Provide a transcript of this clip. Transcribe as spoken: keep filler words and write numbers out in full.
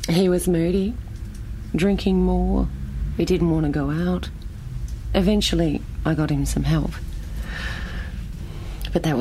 He was moody, drinking more. He didn't want to go out. Eventually, I got him some help. But that was